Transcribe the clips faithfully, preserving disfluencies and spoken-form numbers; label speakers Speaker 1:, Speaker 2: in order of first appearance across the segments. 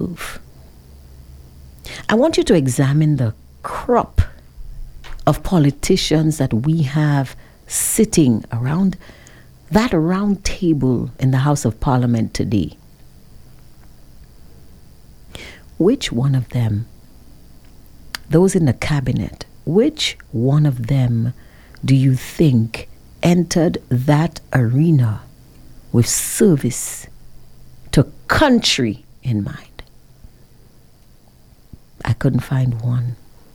Speaker 1: move. I want you to examine the crop of politicians that we have sitting around that round table in the House of Parliament today. Which one of them, those in the cabinet, which one of them do you think entered that arena with service to country in mind? I couldn't find one.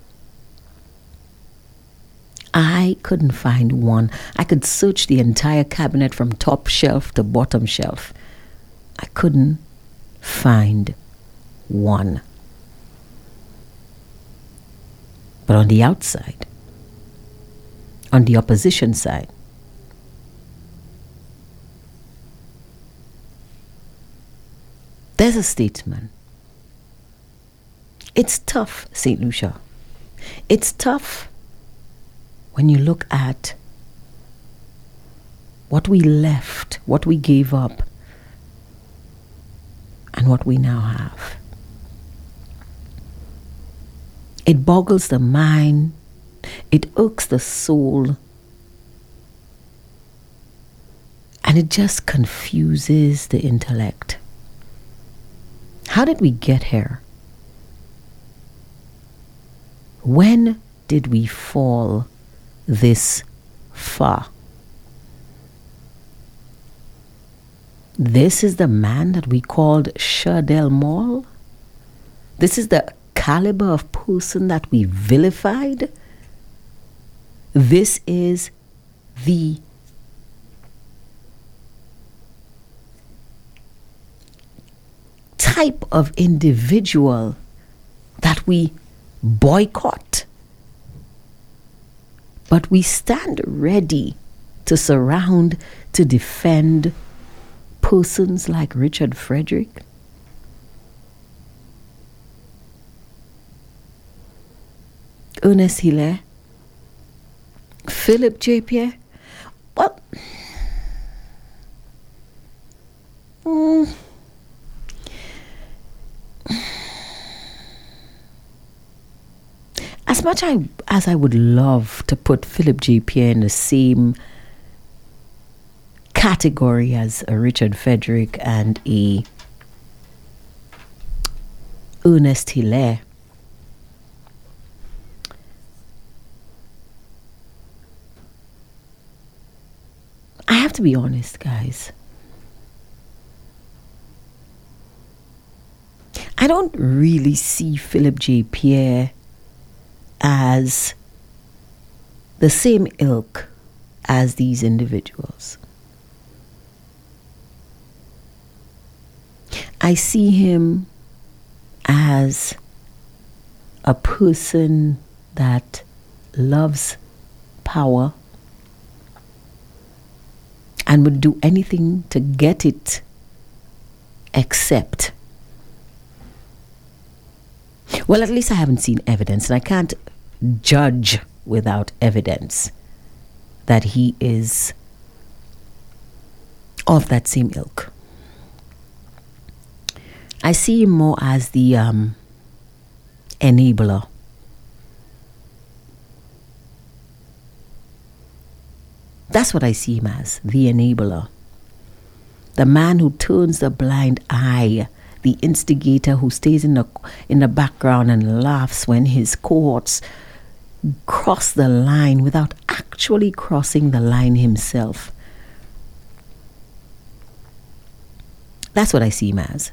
Speaker 1: I couldn't find one. I could search the entire cabinet from top shelf to bottom shelf. I couldn't find one. But on the outside, on the opposition side, there's a statesman. It's tough, Saint Lucia. It's tough when you look at what we left, what we gave up, and what we now have. It boggles the mind, it irks the soul, and it just confuses the intellect. How did we get here? When did we fall this far? This is the man that we called Shadell Mall? This is the caliber of person that we vilified? This is the type of individual that we boycott, but we stand ready to surround, to defend persons like Richard Frederick? Ernest Hilaire? Philip J. Pierre? Well, mm, as much I, as I would love to put Philip J. Pierre in the same category as a Richard Frederick and a Ernest Hilaire, I have to be honest, guys. I don't really see Philip J. Pierre as the same ilk as these individuals. I see him as a person that loves power and would do anything to get it, except, well, at least I haven't seen evidence, and I can't judge without evidence that he is of that same ilk. I see him more as the um, enabler. That's what I see him as, the enabler. The man who turns a blind eye, the instigator who stays in the in the background and laughs when his cohorts cross the line without actually crossing the line himself. That's what I see him as.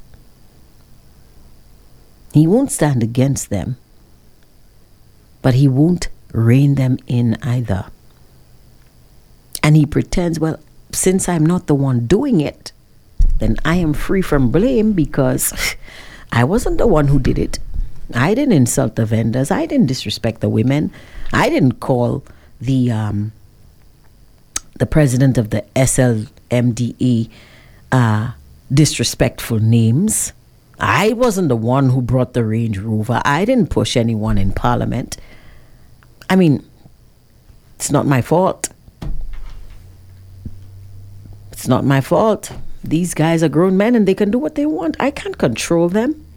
Speaker 1: He won't stand against them, but he won't rein them in either. And he pretends, well, since I'm not the one doing it, then I am free from blame because I wasn't the one who did it. I didn't insult the vendors. I didn't disrespect the women. I didn't call the um, the president of the S L M D A uh, disrespectful names. I wasn't the one who brought the Range Rover. I didn't push anyone in Parliament. I mean, it's not my fault. It's not my fault. These guys are grown men and they can do what they want. I can't control them.